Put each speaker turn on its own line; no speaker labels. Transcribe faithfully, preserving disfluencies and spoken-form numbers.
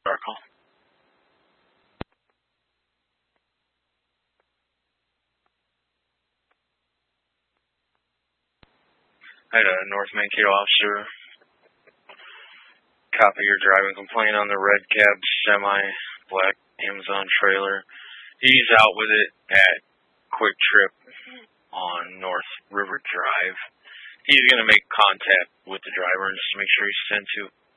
Circle. I had a North Mankato officer copy your driving complaint on the red cab semi black Amazon trailer. He's out with it at Quick Trip on North River Drive. He's going to make contact with the driver and just make sure he's sent to